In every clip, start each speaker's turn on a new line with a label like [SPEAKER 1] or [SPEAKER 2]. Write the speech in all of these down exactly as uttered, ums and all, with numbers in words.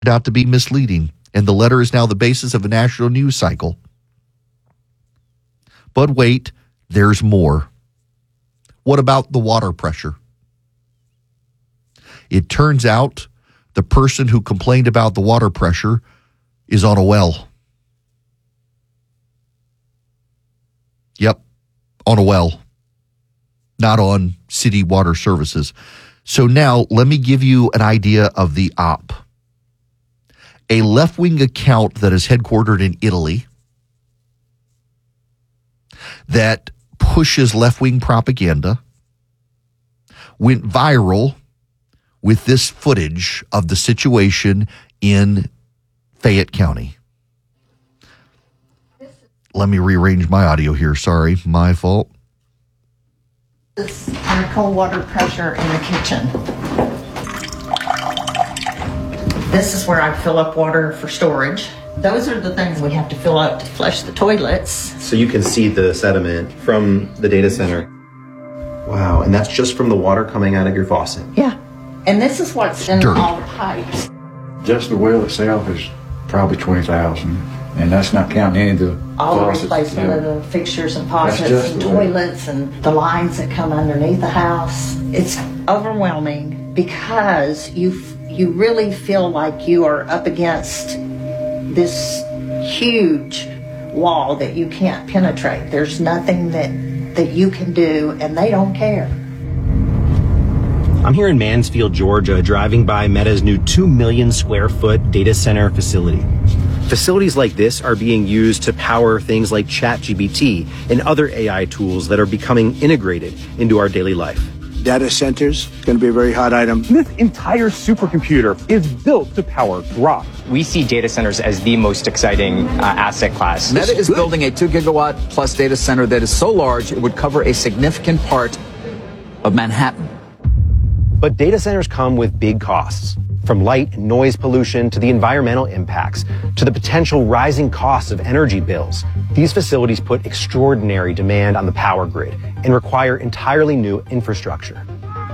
[SPEAKER 1] out to be misleading, and the letter is now the basis of a national news cycle. But wait, there's more. What about the water pressure? It turns out the person who complained about the water pressure is on a well. Yep, on a well, not on city water services. So now let me give you an idea of the op. A left-wing account that is headquartered in Italy that pushes left-wing propaganda went viral with this footage of the situation in Fayette County. Let me rearrange my audio here. Sorry, my fault.
[SPEAKER 2] This is our cold water pressure in the kitchen. This is where I fill up water for storage. Those are the things we have to fill up to flush the toilets.
[SPEAKER 3] So you can see the sediment from the data center. Wow, and that's just from the water coming out of your faucet.
[SPEAKER 2] Yeah, and this is what's in
[SPEAKER 1] Dirt.
[SPEAKER 2] all the pipes.
[SPEAKER 4] Just the well itself is probably twenty thousand, and that's not counting any of the
[SPEAKER 2] All the
[SPEAKER 4] faucets.
[SPEAKER 2] replacement
[SPEAKER 4] Yeah.
[SPEAKER 2] of the fixtures and
[SPEAKER 4] That's
[SPEAKER 2] faucets
[SPEAKER 4] just
[SPEAKER 2] and
[SPEAKER 4] the way-
[SPEAKER 2] toilets and the lines that come underneath the house. It's overwhelming because you f- you really feel like you are up against this huge wall that you can't penetrate. There's nothing that, that you can do, and they don't care.
[SPEAKER 3] I'm here in Mansfield, Georgia, driving by Meta's new two million square foot data center facility. Facilities like this are being used to power things like ChatGPT and other A I tools that are becoming integrated into our daily life.
[SPEAKER 5] Data centers, going to be a very hot item.
[SPEAKER 6] This entire supercomputer is built to power Grok.
[SPEAKER 7] We see data centers as the most exciting uh, asset class.
[SPEAKER 8] Meta is building a two gigawatt plus data center that is so large it would cover a significant part of Manhattan.
[SPEAKER 3] But data centers come with big costs, from light and noise pollution to the environmental impacts to the potential rising costs of energy bills. These facilities put extraordinary demand on the power grid and require entirely new infrastructure.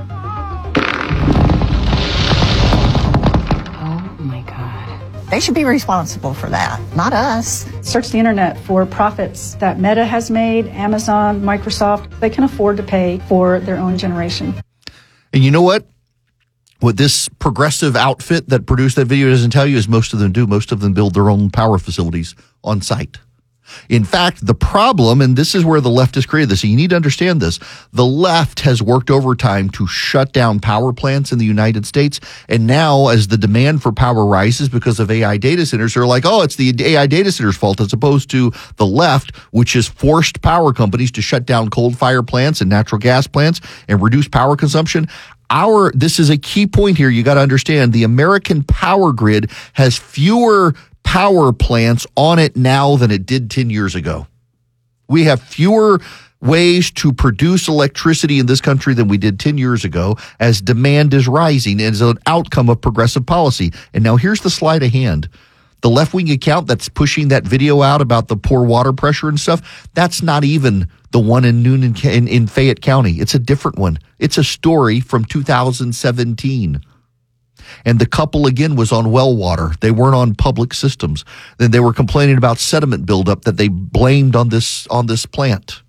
[SPEAKER 2] Oh my God. They should be responsible for that, not us.
[SPEAKER 9] Search the internet for profits that Meta has made, Amazon, Microsoft. They can afford to pay for their own generation.
[SPEAKER 1] And you know what? What this progressive outfit that produced that video doesn't tell you is most of them do. Most of them build their own power facilities on site. In fact, the problem, and this is where the left has created this, so you need to understand this, the left has worked overtime to shut down power plants in the United States, and now as the demand for power rises because of A I data centers, they're like, oh, it's the A I data centers' fault, as opposed to the left, which has forced power companies to shut down coal-fired plants and natural gas plants and reduce power consumption. Our, this is a key point here. You got to understand the American power grid has fewer power plants on it now than it did ten years ago. We have fewer ways to produce electricity in this country than we did ten years ago as demand is rising as an outcome of progressive policy. And now here's the sleight of hand. The left-wing account that's pushing that video out about the poor water pressure and stuff, that's not even the one in Noonan in, in Fayette County. It's a different one. It's a story from two thousand seventeen. And the couple, again, was on well water. They weren't on public systems. Then they were complaining about sediment buildup that they blamed on this on this plant.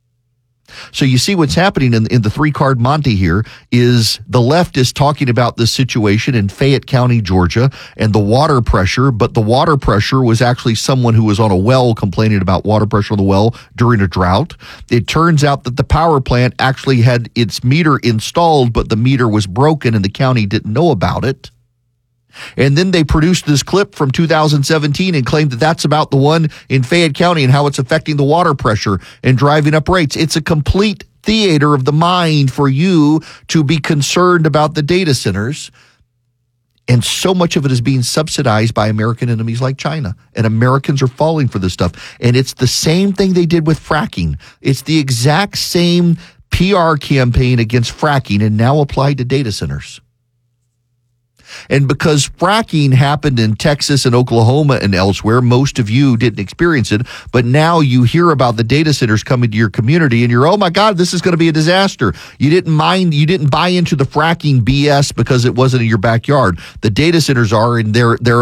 [SPEAKER 1] So you see what's happening in, in the three-card Monte here is the left is talking about this situation in Fayette County, Georgia, and the water pressure, but the water pressure was actually someone who was on a well complaining about water pressure on the well during a drought. It turns out that the power plant actually had its meter installed, but the meter was broken and the county didn't know about it. And then they produced this clip from two thousand seventeen and claimed that that's about the one in Fayette County and how it's affecting the water pressure and driving up rates. It's a complete theater of the mind for you to be concerned about the data centers. And so much of it is being subsidized by American enemies like China. And Americans are falling for this stuff. And it's the same thing they did with fracking. It's the exact same P R campaign against fracking and now applied to data centers. And because fracking happened in Texas and Oklahoma and elsewhere, most of you didn't experience it. But now you hear about the data centers coming to your community and you're, oh my God, this is going to be a disaster. You didn't mind, you didn't buy into the fracking B S because it wasn't in your backyard. The data centers are, and they're, they're